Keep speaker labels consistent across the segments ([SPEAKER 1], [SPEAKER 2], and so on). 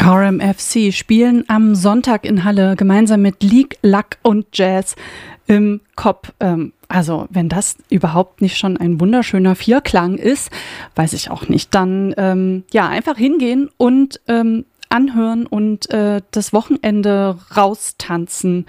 [SPEAKER 1] RMFC spielen am Sonntag in Halle gemeinsam mit Leak, Luck und Jazz im KOP. Also wenn das überhaupt nicht schon ein wunderschöner Vierklang ist, weiß ich auch nicht. Dann einfach hingehen und anhören und das Wochenende raustanzen.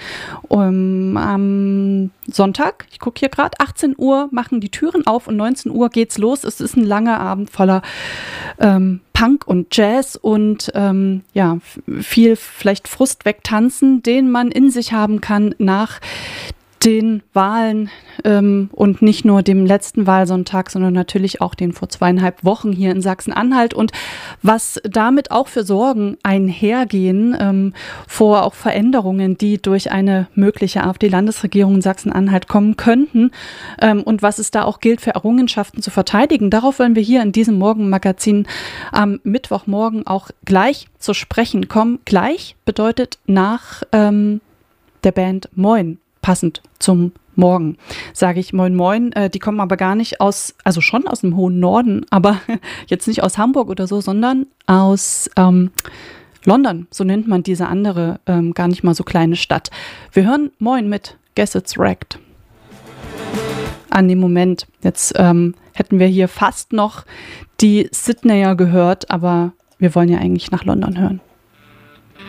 [SPEAKER 1] Am Sonntag, ich gucke hier gerade, 18 Uhr machen die Türen auf und 19 Uhr geht's los. Es ist ein langer Abend voller Punk und Jazz und viel vielleicht Frust wegtanzen, den man in sich haben kann nach den Wahlen und nicht nur dem letzten Wahlsonntag, sondern natürlich auch den vor 2,5 Wochen hier in Sachsen-Anhalt und was damit auch für Sorgen einhergehen vor auch Veränderungen, die durch eine mögliche AfD-Landesregierung in Sachsen-Anhalt kommen könnten und was es da auch gilt für Errungenschaften zu verteidigen. Darauf wollen wir hier in diesem Morgenmagazin am Mittwochmorgen auch gleich zu sprechen kommen. Gleich bedeutet nach der Band Moin. Passend zum Morgen, sage ich Moin Moin. Die kommen aber gar nicht schon aus dem hohen Norden, aber jetzt nicht aus Hamburg oder so, sondern aus London. So nennt man diese andere, gar nicht mal so kleine Stadt. Wir hören Moin mit Guess It's Wrecked. An dem Moment, jetzt hätten wir hier fast noch die Sydneyer gehört, aber wir wollen ja eigentlich nach London hören.